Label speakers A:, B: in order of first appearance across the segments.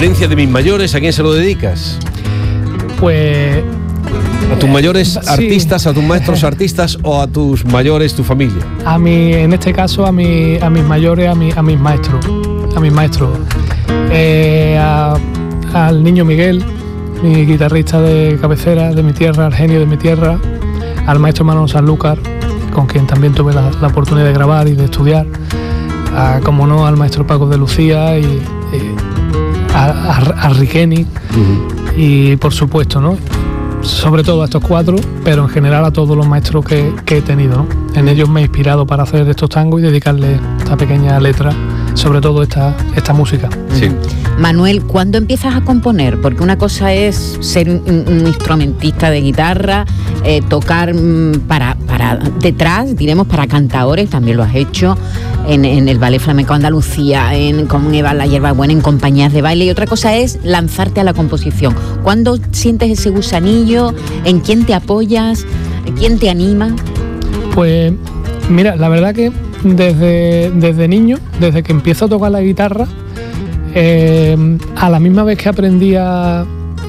A: herencia de mis mayores, ¿a quién se lo dedicas?
B: Pues...
A: ¿A tus mayores artistas, a tus maestros artistas o a tus mayores, tu familia?
B: En este caso, a mis mayores, a mis maestros. Al niño Miguel, mi guitarrista de cabecera de mi tierra, al genio de mi tierra, al maestro Manolo Sanlúcar, con quien también tuve la oportunidad de grabar y de estudiar, como no, al maestro Paco de Lucía y a Riqueni, y por supuesto, ¿no?, sobre todo a estos 4, pero en general a todos los maestros que he tenido, ¿no? En ellos me he inspirado para hacer estos tangos y dedicarle esta pequeña letra, sobre todo esta música.
A: Sí.
C: Manuel, ¿cuándo empiezas a componer? Porque una cosa es ser un instrumentista de guitarra, tocar para detrás, diremos, para cantaores, también lo has hecho en el Ballet Flamenco Andalucía, con Eva La Hierbabuena, en compañías de baile, y otra cosa es lanzarte a la composición. ¿Cuándo sientes ese gusanillo? ¿En quién te apoyas? ¿Quién te anima?
B: Pues mira, la verdad que desde niño, desde que empiezo a tocar la guitarra, a la misma vez que aprendía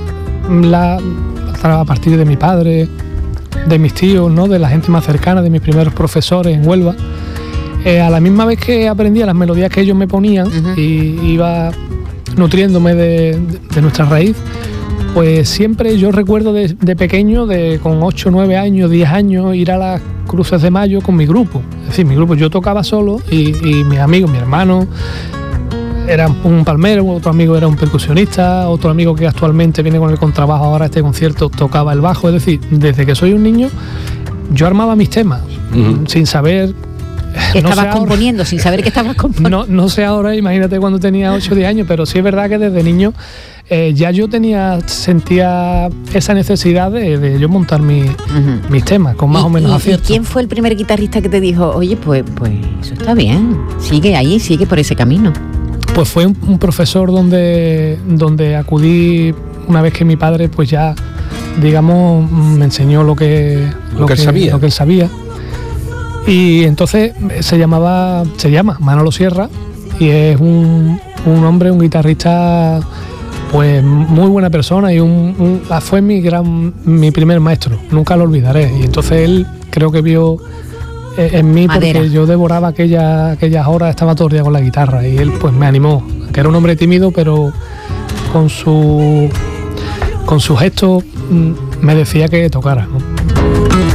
B: a partir de mi padre, de mis tíos, ¿no?, de la gente más cercana, de mis primeros profesores en Huelva, a la misma vez que aprendía las melodías que ellos me ponían, y iba nutriéndome de nuestra raíz, pues siempre yo recuerdo de pequeño, con 8, 9 años, 10 años, ir a las Cruces de Mayo con mi grupo. Es decir, mi grupo, yo tocaba solo y mis amigos, mi hermano era un palmero, otro amigo era un percusionista, otro amigo que actualmente viene con el contrabajo ahora a este concierto tocaba el bajo. Es decir, desde que soy un niño yo armaba mis temas, sin saber...
C: ¿Qué estabas componiendo? Sin saber que estabas componiendo.
B: No sé ahora, imagínate cuando tenía 8 o 10 años, pero sí es verdad que desde niño ya yo sentía esa necesidad de yo montar mis temas con más o menos acierto.
C: ¿Y quién fue el primer guitarrista que te dijo, oye, pues eso está bien, sigue ahí, sigue por ese camino?
B: Pues fue un profesor donde acudí una vez que mi padre pues ya, digamos, me enseñó lo que él sabía. Y entonces se llama Manolo Sierra, y es un hombre, un guitarrista, pues muy buena persona, y fue mi primer maestro, nunca lo olvidaré. Y entonces él creo que vio en mí, porque yo devoraba aquellas horas, estaba todo el día con la guitarra, y él pues me animó, que era un hombre tímido, pero con su gesto me decía que tocara, ¿no?